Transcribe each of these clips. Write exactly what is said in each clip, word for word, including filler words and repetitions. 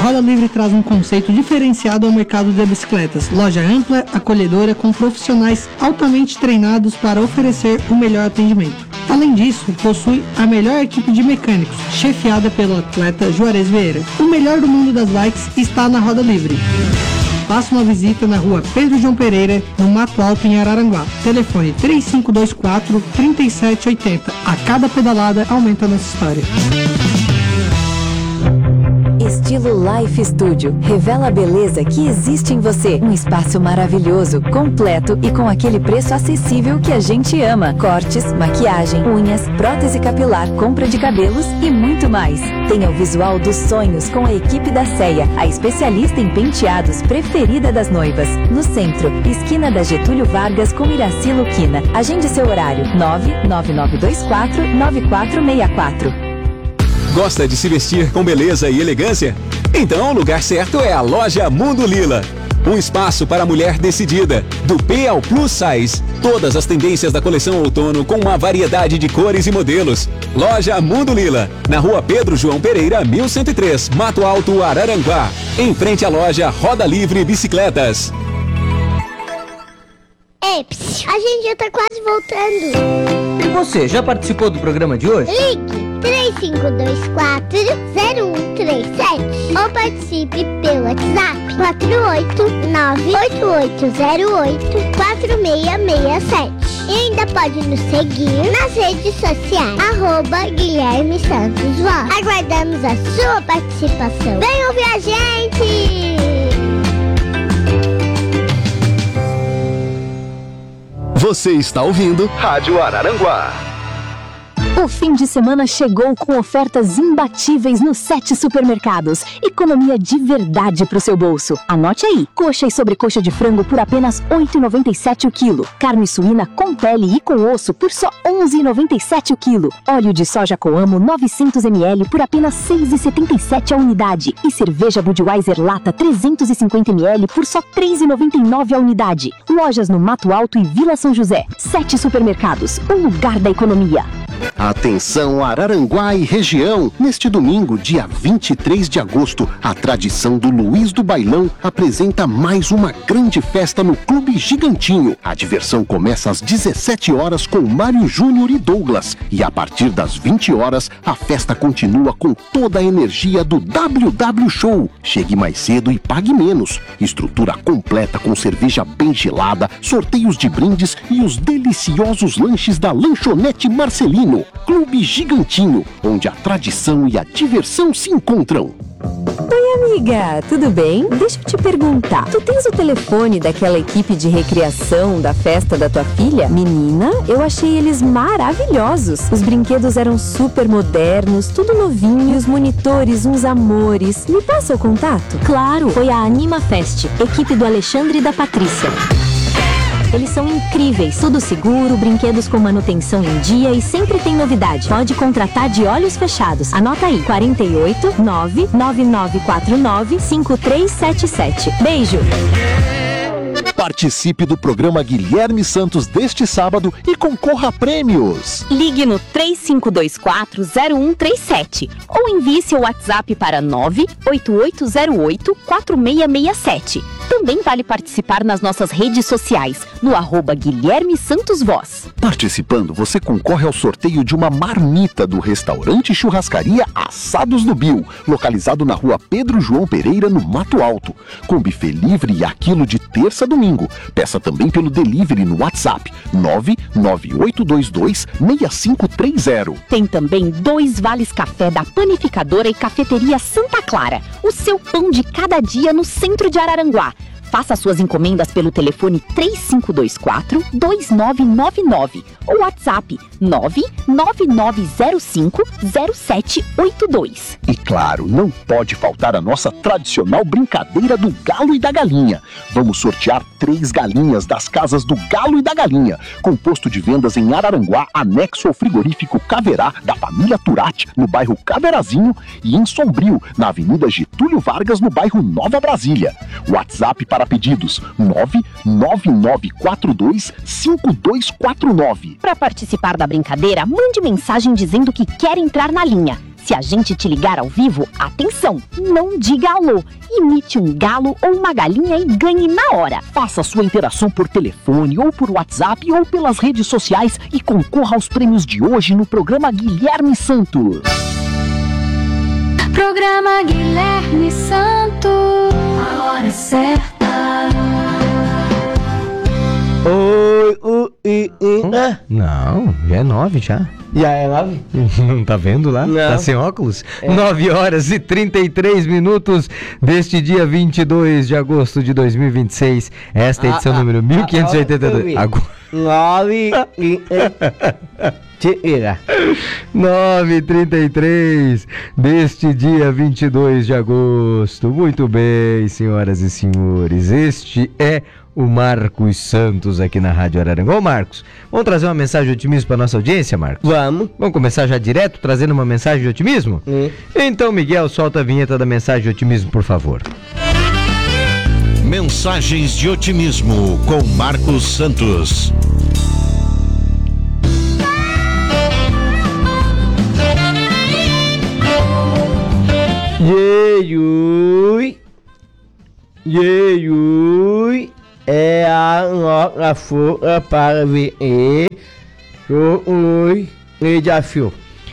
Roda Livre traz um conceito diferenciado ao mercado de bicicletas. Loja ampla, acolhedora, com profissionais altamente treinados para oferecer o melhor atendimento. Além disso, possui a melhor equipe de mecânicos, chefiada pelo atleta Juarez Vieira. O melhor do mundo das bikes está na Roda Livre. Faça uma visita na rua Pedro João Pereira, no Mato Alto, em Araranguá. Telefone três cinco dois quatro, três sete oito zero. A cada pedalada aumenta a nossa história. Estilo Life Studio revela a beleza que existe em você. Um espaço maravilhoso, completo e com aquele preço acessível que a gente ama. Cortes, maquiagem, unhas, prótese capilar, compra de cabelos e muito mais. Tenha o visual dos sonhos com a equipe da Ceia, a especialista em penteados preferida das noivas. No centro, esquina da Getúlio Vargas com Iraci Luquina. Agende seu horário nove nove nove dois quatro, nove quatro seis quatro. Gosta de se vestir com beleza e elegância? Então o lugar certo é a Loja Mundo Lila. Um espaço para a mulher decidida, do P ao Plus Size. Todas as tendências da coleção outono com uma variedade de cores e modelos. Loja Mundo Lila, na rua Pedro João Pereira, mil cento e três, Mato Alto, Araranguá. Em frente à loja Roda Livre Bicicletas. Eps, a gente já tá quase voltando. E você, já participou do programa de hoje? Ligue três cinco dois quatro, zero um três sete ou participe pelo WhatsApp quatro oito nove, oito oito zero oito, quatro seis seis sete. E ainda pode nos seguir nas redes sociais, arroba Guilherme Santos Voz. Aguardamos a sua participação. Vem ouvir a gente! Você está ouvindo Rádio Araranguá. O fim de semana chegou com ofertas imbatíveis nos sete supermercados. Economia de verdade pro seu bolso. Anote aí. Coxa e sobrecoxa de frango por apenas oito reais e noventa e sete centavos o quilo. Carne suína com pele e com osso por só onze reais e noventa e sete centavos o quilo. Óleo de soja Coamo novecentos mililitros por apenas seis reais e setenta e sete centavos a unidade. E cerveja Budweiser Lata trezentos e cinquenta mililitros por só três reais e noventa e nove centavos a unidade. Lojas no Mato Alto e Vila São José. Sete supermercados. O lugar da economia. Atenção Araranguá e região! Neste domingo, dia vinte e três de agosto, a tradição do Luiz do Bailão apresenta mais uma grande festa no Clube Gigantinho. A diversão começa às dezessete horas com Mário Júnior e Douglas. E a partir das vinte horas, a festa continua com toda a energia do W W Show. Chegue mais cedo e pague menos. Estrutura completa com cerveja bem gelada, sorteios de brindes e os deliciosos lanches da Lanchonete Marcelino. Clube Gigantinho, onde a tradição e a diversão se encontram. Oi, amiga, tudo bem? Deixa eu te perguntar, tu tens o telefone daquela equipe de recreação da festa da tua filha? Menina, eu achei eles maravilhosos. Os brinquedos eram super modernos, tudo novinho, e os monitores uns amores. Me passa o contato? Claro, foi a Anima Fest, equipe do Alexandre e da Patrícia. Eles são incríveis, tudo seguro, brinquedos com manutenção em dia e sempre tem novidade. Pode contratar de olhos fechados. Anota aí, quarenta e oito, nove nove nove quatro nove, cinco três sete sete. Beijo! Participe do programa Guilherme Santos deste sábado e concorra a prêmios. Ligue no três cinco dois quatro, zero um três sete ou envie seu WhatsApp para nove oito oito zero oito, quatro seis seis sete. Também vale participar nas nossas redes sociais, no arroba Guilherme Santos Voz. Participando, você concorre ao sorteio de uma marmita do restaurante e churrascaria Assados do Bill, localizado na rua Pedro João Pereira, no Mato Alto, com buffet livre e aquilo de terça a domingo. Peça também pelo delivery no WhatsApp nove nove oito dois dois, seis cinco três zero. Tem também dois vales café da Panificadora e Cafeteria Santa Clara, o seu pão de cada dia no centro de Araranguá. Faça suas encomendas pelo telefone três cinco dois quatro, dois nove nove nove ou WhatsApp nove nove nove zero cinco, zero sete oito dois. E claro, não pode faltar a nossa tradicional brincadeira do Galo e da Galinha. Vamos sortear três galinhas das casas do Galo e da Galinha, com posto de vendas em Araranguá, anexo ao frigorífico Caverá, da família Turati, no bairro Caverazinho, e em Sombrio, na Avenida Getúlio Vargas, no bairro Nova Brasília. WhatsApp para pedidos nove nove nove quatro dois, cinco dois quatro nove. Para participar da brincadeira, mande mensagem dizendo que quer entrar na linha. Se a gente te ligar ao vivo, atenção, não diga alô. Imite um galo ou uma galinha e ganhe na hora. Faça sua interação por telefone ou por WhatsApp ou pelas redes sociais e concorra aos prêmios de hoje no programa Guilherme Santos. Programa Guilherme Santos. A hora certa. Oi, ui, i, i, né? Não, já é nove já. Já é nove? Não tá vendo lá? Não. Tá sem óculos? É. nove horas e trinta e três minutos deste dia vinte e dois de agosto de dois mil e vinte e seis. Esta é a edição Ah, número ah, mil quinhentos e oitenta e dois. ah, Agora... Nove e... Tira. nove e trinta e três deste dia vinte e dois de agosto. Muito bem, senhoras e senhores. Este é o Marcos Santos aqui na Rádio Araranguá. Ô Marcos, vamos trazer uma mensagem de otimismo para nossa audiência, Marcos? Vamos. Vamos começar já direto, trazendo uma mensagem de otimismo? Hum. Então, Miguel, solta a vinheta da mensagem de otimismo, por favor. Mensagens de otimismo com Marcos Santos. Yeyui, yeyui, é a nossa força para ver o desafio.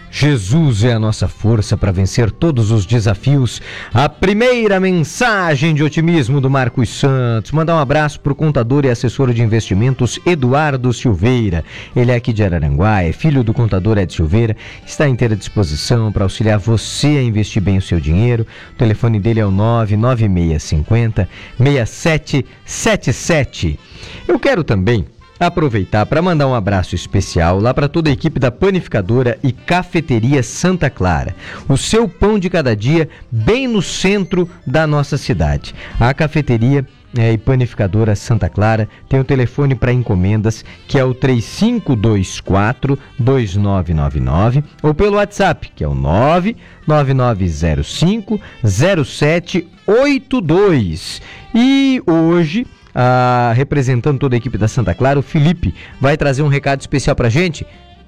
Jesus é a nossa força para vencer todos os desafios. A primeira mensagem de otimismo do Marcos Santos. Mandar um abraço para o contador e assessor de investimentos Eduardo Silveira. Ele é aqui de Araranguá, é filho do contador Ed Silveira, está à inteira disposição para auxiliar você a investir bem o seu dinheiro. O telefone dele é o nove nove seis cinco zero, seis sete sete sete. Eu quero também aproveitar para mandar um abraço especial lá para toda a equipe da Panificadora e Cafeteria Santa Clara. O seu pão de cada dia bem no centro da nossa cidade. A cafeteria é, e Panificadora Santa Clara tem o telefone para encomendas, que é o três cinco dois quatro, dois nove nove nove, ou pelo WhatsApp, que é o nove nove nove zero cinco, zero sete oito dois. E hoje, Ah, representando toda a equipe da Santa Clara, o Felipe vai trazer um recado especial pra gente.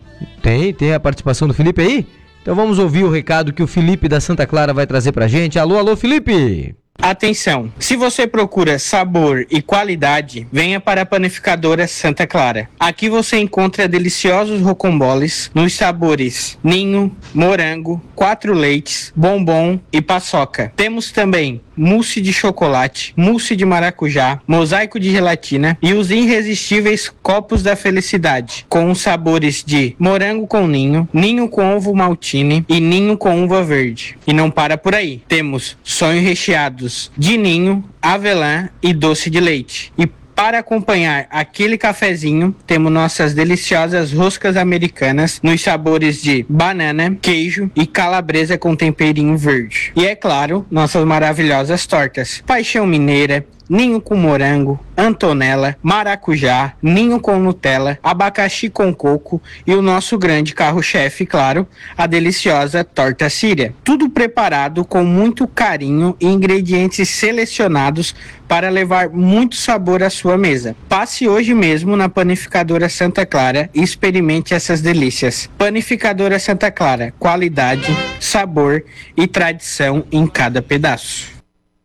Tem, tem a participação do Felipe aí? Então vamos ouvir o recado que o Felipe da Santa Clara vai trazer pra gente. Alô, alô, Felipe! Atenção, se você procura sabor e qualidade, venha para a Panificadora Santa Clara. Aqui você encontra deliciosos rocamboles nos sabores ninho, morango, quatro leites, bombom e paçoca. Temos também mousse de chocolate, mousse de maracujá, mosaico de gelatina e os irresistíveis copos da felicidade, com os sabores de morango com ninho, ninho com ovo maltine e ninho com uva verde. E não para por aí, temos sonhos recheados de ninho, avelã e doce de leite. E para acompanhar aquele cafezinho, temos nossas deliciosas roscas americanas nos sabores de banana, queijo e calabresa com temperinho verde. E é claro, nossas maravilhosas tortas. Paixão mineira, ninho com morango, Antonella, maracujá, ninho com Nutella, abacaxi com coco e o nosso grande carro-chefe, claro, a deliciosa torta síria. Tudo preparado com muito carinho e ingredientes selecionados para levar muito sabor à sua mesa. Passe hoje mesmo na Panificadora Santa Clara e experimente essas delícias. Panificadora Santa Clara, qualidade, sabor e tradição em cada pedaço.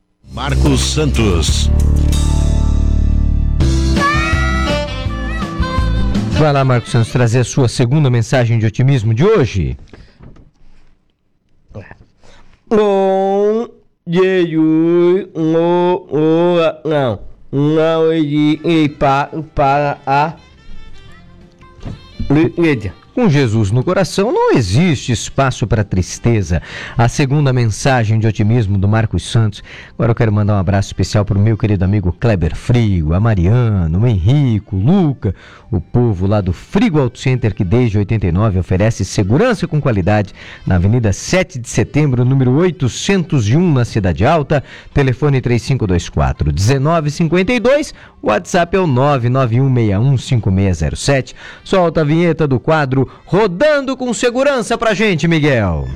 Marcos Santos. Vai lá, Marcos Santos, trazer a sua segunda mensagem de otimismo de hoje. Um, Jesus, no, não, não existe para a igreja. Com Jesus no coração não existe espaço para tristeza. A segunda mensagem de otimismo do Marcos Santos. Agora eu quero mandar um abraço especial para o meu querido amigo Kleber Frigo, a Mariano, o Henrico, o Luca, o povo lá do Frigo Auto Center, que desde oitenta e nove oferece segurança com qualidade na Avenida sete de Setembro, número oitocentos e um, na Cidade Alta. Telefone três cinco dois quatro, um nove cinco dois, WhatsApp é o nove nove um seis um cinco seis zero sete. Solta a vinheta do quadro Rodando com Segurança pra gente, Miguel.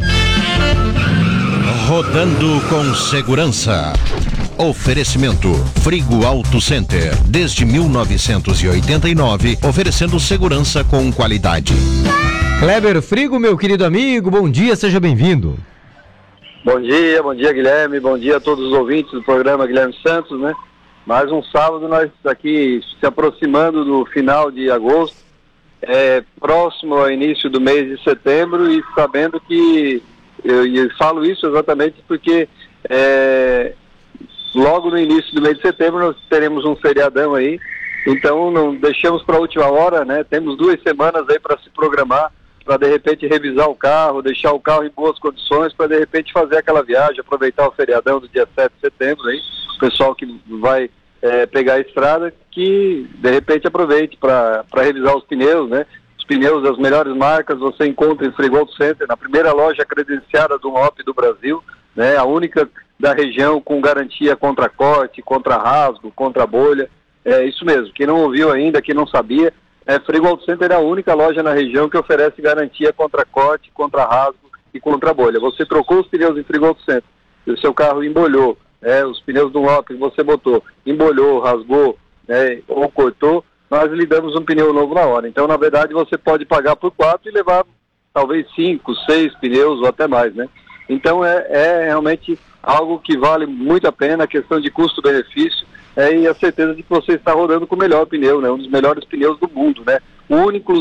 Rodando com Segurança. Oferecimento Frigo Auto Center, desde mil novecentos e oitenta e nove, oferecendo segurança com qualidade. Kleber Frigo, meu querido amigo, bom dia, seja bem-vindo. Bom dia, bom dia Guilherme, bom dia a todos os ouvintes do programa Guilherme Santos, né? Mais um sábado nós aqui se aproximando do final de agosto, é, próximo ao início do mês de setembro e sabendo que, eu, eu falo isso exatamente porque é, logo no início do mês de setembro nós teremos um feriadão aí, então não deixamos para a última hora, né? Temos duas semanas aí para se programar, para de repente revisar o carro, deixar o carro em boas condições, para de repente fazer aquela viagem, aproveitar o feriadão do dia sete de setembro aí, o pessoal que vai é, pegar a estrada, que de repente aproveite para revisar os pneus, né? Os pneus das melhores marcas você encontra em Frigol Center, na primeira loja credenciada do Dunlop do Brasil, né? A única da região com garantia contra corte, contra rasgo, contra bolha, é isso mesmo, quem não ouviu ainda, quem não sabia, É, Frigol Center é a única loja na região que oferece garantia contra corte, contra rasgo e contra bolha. Você trocou os pneus em Frigol Center e o seu carro embolhou, né, os pneus do Dunlop que você botou, embolhou, rasgou, né, ou cortou, nós lhe damos um pneu novo na hora. Então, na verdade, você pode pagar por quatro e levar talvez cinco, seis pneus ou até mais, né? Então, é, é realmente algo que vale muito a pena, a questão de custo-benefício, é, e a certeza de que você está rodando com o melhor pneu, né? Um dos melhores pneus do mundo, né? O único